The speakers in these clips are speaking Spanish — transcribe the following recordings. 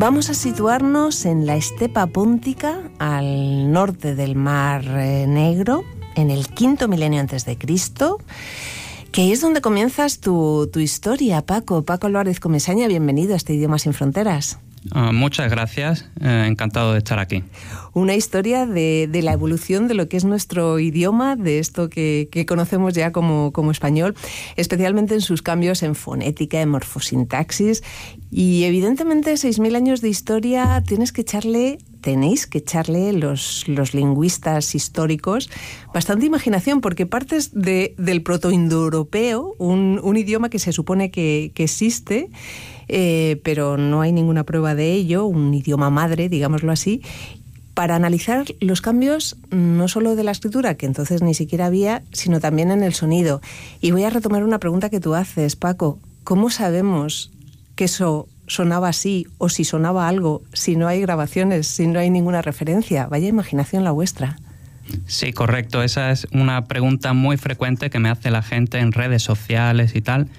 Vamos a situarnos en la estepa póntica, al norte del Mar Negro, en el quinto milenio antes de Cristo, que ahí es donde comienzas tu historia, Paco. Paco Álvarez Comesaña, bienvenido a este Idioma sin Fronteras. Muchas gracias, encantado de estar aquí. Una historia de la evolución de lo que es nuestro idioma, de esto que conocemos ya como español, especialmente en sus cambios en fonética, en morfosintaxis, y evidentemente 6.000 años de historia tenéis que echarle los lingüistas históricos bastante imaginación, porque partes del protoindoeuropeo, un idioma que se supone que existe, pero no hay ninguna prueba de ello, un idioma madre, digámoslo así, para analizar los cambios no solo de la escritura, que entonces ni siquiera había, sino también en el sonido. Y voy a retomar una pregunta que tú haces, Paco. ¿Cómo sabemos que eso sonaba así, o si sonaba algo, si no hay grabaciones, si no hay ninguna referencia? Vaya imaginación la vuestra. Sí, correcto. Esa es una pregunta muy frecuente que me hace la gente en redes sociales y tal.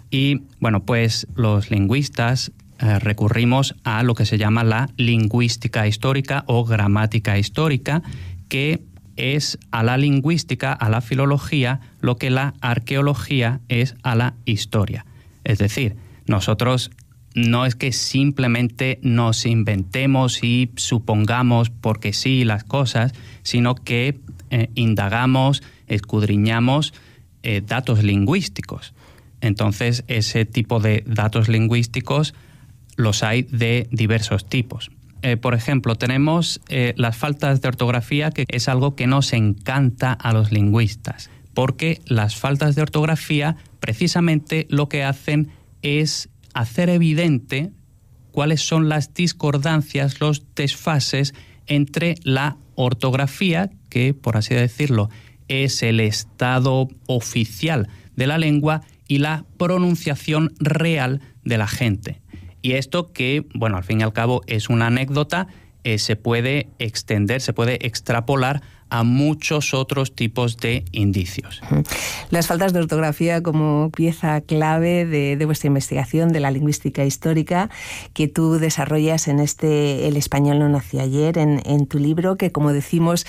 Y bueno, pues los lingüistas recurrimos a lo que se llama la lingüística histórica o gramática histórica, que es a la lingüística, a la filología, lo que la arqueología es a la historia. Es decir, nosotros no es que simplemente nos inventemos y supongamos porque sí las cosas, sino que indagamos, escudriñamos datos lingüísticos. Entonces, ese tipo de datos lingüísticos los hay de diversos tipos. Por ejemplo, tenemos las faltas de ortografía, que es algo que nos encanta a los lingüistas, porque las faltas de ortografía precisamente lo que hacen es hacer evidente cuáles son las discordancias, los desfases entre la ortografía, que por así decirlo es el estado oficial de la lengua, y la pronunciación real de la gente. Y esto que, bueno, al fin y al cabo es una anécdota, se puede extender, se puede extrapolar a muchos otros tipos de indicios. Las faltas de ortografía como pieza clave de vuestra investigación de la lingüística histórica que tú desarrollas en El español no nació ayer, en tu libro, que como decimos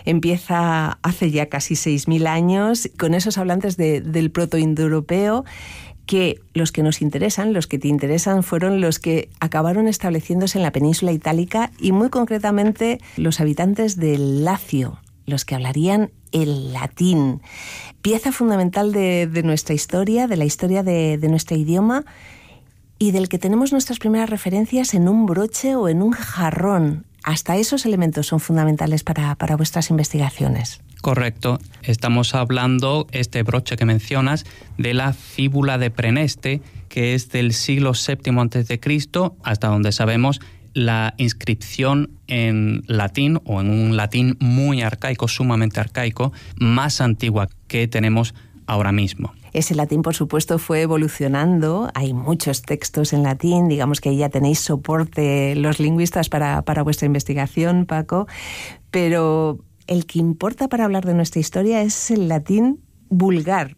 empieza hace ya casi 6.000 años, con esos hablantes del protoindoeuropeo, que los que nos interesan, los que te interesan, fueron los que acabaron estableciéndose en la península itálica y muy concretamente los habitantes del Lacio, los que hablarían el latín, pieza fundamental de nuestra historia, de la historia de nuestro idioma, y del que tenemos nuestras primeras referencias en un broche o en un jarrón. Hasta esos elementos son fundamentales para vuestras investigaciones. Correcto. Estamos hablando, este broche que mencionas, de la fíbula de Preneste, que es del siglo VII a.C., hasta donde sabemos la inscripción en latín, o en un latín muy arcaico, sumamente arcaico, más antigua que tenemos ahora mismo. Ese latín, por supuesto, fue evolucionando. Hay muchos textos en latín. Digamos que ahí ya tenéis soporte los lingüistas para vuestra investigación, Paco. Pero el que importa para hablar de nuestra historia es el latín vulgar,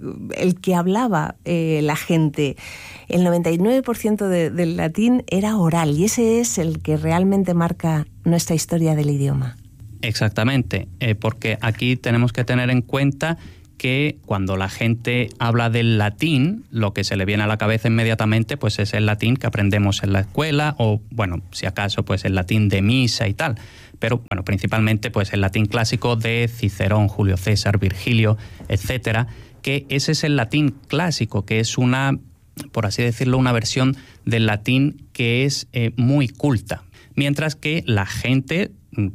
el que hablaba la gente. El 99% del latín era oral, y ese es el que realmente marca nuestra historia del idioma. Exactamente, porque aquí tenemos que tener en cuenta que cuando la gente habla del latín, lo que se le viene a la cabeza inmediatamente pues es el latín que aprendemos en la escuela, o bueno, si acaso pues el latín de misa y tal. Pero bueno, principalmente pues el latín clásico de Cicerón, Julio César, Virgilio, etcétera, que ese es el latín clásico, que es una, por así decirlo, una versión del latín que es muy culta. Mientras que la gente,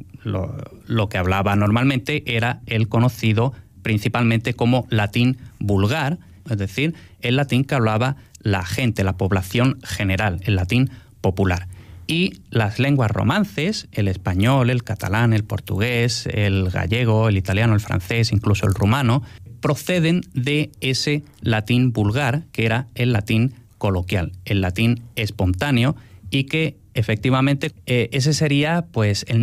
lo que hablaba normalmente era el conocido principalmente como latín vulgar, es decir, el latín que hablaba la gente, la población general, el latín popular. Y las lenguas romances, el español, el catalán, el portugués, el gallego, el italiano, el francés, incluso el rumano, proceden de ese latín vulgar, que era el latín coloquial, el latín espontáneo, y que efectivamente ese sería pues el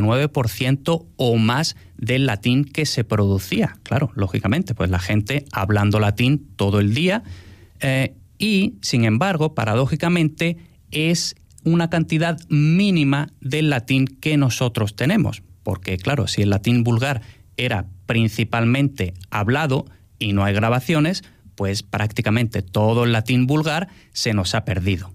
99% o más del latín que se producía. Claro, lógicamente, pues la gente hablando latín todo el día, y sin embargo, paradójicamente, es una cantidad mínima del latín que nosotros tenemos. Porque, claro, si el latín vulgar era principalmente hablado y no hay grabaciones, pues prácticamente todo el latín vulgar se nos ha perdido.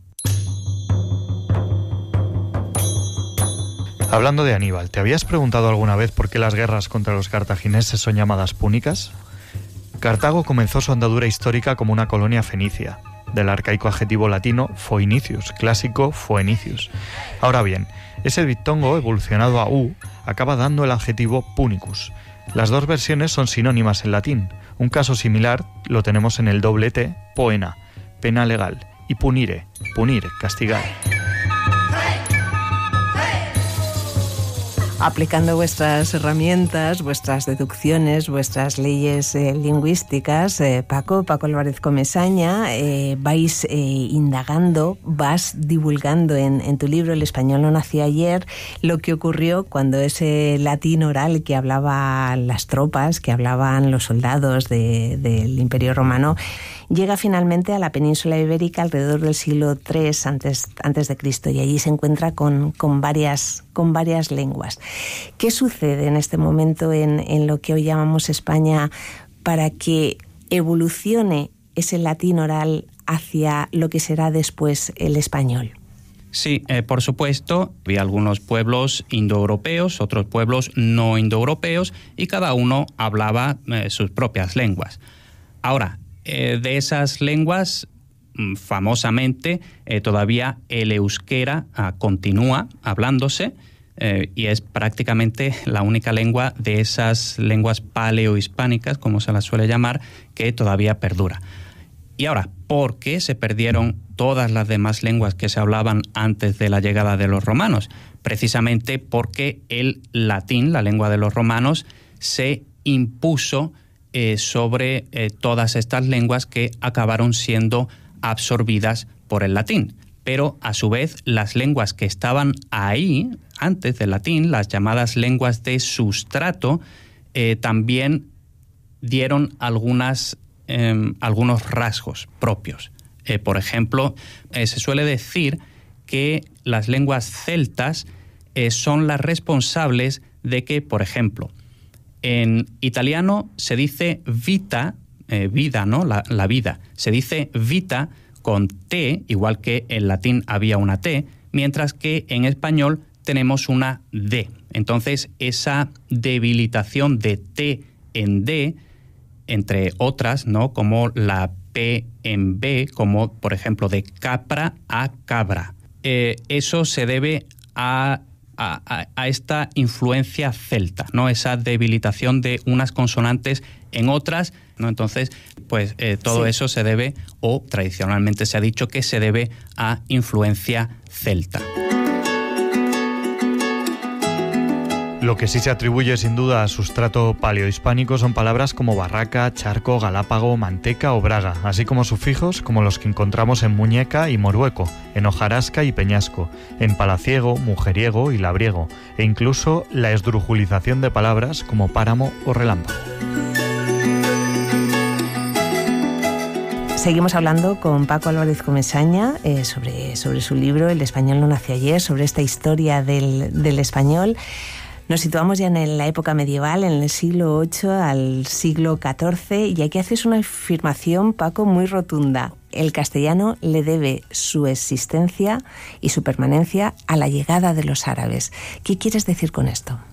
Hablando de Aníbal, ¿te habías preguntado alguna vez por qué las guerras contra los cartagineses son llamadas púnicas? Cartago comenzó su andadura histórica como una colonia fenicia, del arcaico adjetivo latino foinicius, clásico foenicius. Ahora bien, ese diptongo evolucionado a u acaba dando el adjetivo punicus. Las dos versiones son sinónimas en latín. Un caso similar lo tenemos en el doblete poena, pena legal, y punire, punir, castigar. Aplicando vuestras herramientas, vuestras deducciones, vuestras leyes lingüísticas, Paco Álvarez Comesaña, vais indagando, vas divulgando en tu libro El español no nació ayer, lo que ocurrió cuando ese latín oral que hablaban las tropas, que hablaban los soldados del Imperio Romano, llega finalmente a la península ibérica alrededor del siglo III antes de Cristo, y allí se encuentra con varias lenguas. ¿Qué sucede en este momento en lo que hoy llamamos España para que evolucione ese latín oral hacia lo que será después el español? Sí, por supuesto, había algunos pueblos indoeuropeos, otros pueblos no indoeuropeos, y cada uno hablaba sus propias lenguas. Ahora, de esas lenguas, famosamente, todavía el euskera continúa hablándose, y es prácticamente la única lengua de esas lenguas paleohispánicas, como se las suele llamar, que todavía perdura. Y ahora, ¿por qué se perdieron todas las demás lenguas que se hablaban antes de la llegada de los romanos? Precisamente porque el latín, la lengua de los romanos, se impuso sobre todas estas lenguas que acabaron siendo absorbidas por el latín. Pero, a su vez, las lenguas que estaban ahí, antes del latín, las llamadas lenguas de sustrato, también dieron algunos rasgos propios. Por ejemplo, se suele decir que las lenguas celtas son las responsables de que, por ejemplo, en italiano se dice vita, vida, ¿no? La vida. Se dice vita con T, igual que en latín había una T, mientras que en español tenemos una D. Entonces, esa debilitación de T en D, entre otras, ¿no? Como la P en B, como por ejemplo de capra a cabra. Eso se debe a esta influencia celta, ¿no? Esa debilitación de unas consonantes en otras, ¿no? Entonces, pues todo eso se debe, o tradicionalmente se ha dicho que se debe a influencia celta. Lo que sí se atribuye sin duda a sustrato paleohispánico son palabras como barraca, charco, galápago, manteca o braga, así como sufijos como los que encontramos en muñeca y morueco, en hojarasca y peñasco, en palaciego, mujeriego y labriego, e incluso la esdrujulización de palabras como páramo o relámpago. Seguimos hablando con Paco Álvarez Comesaña sobre su libro El español no nació ayer, sobre esta historia del español. Nos situamos ya en la época medieval, en el siglo VIII al siglo XIV, y aquí haces una afirmación, Paco, muy rotunda. El castellano le debe su existencia y su permanencia a la llegada de los árabes. ¿Qué quieres decir con esto?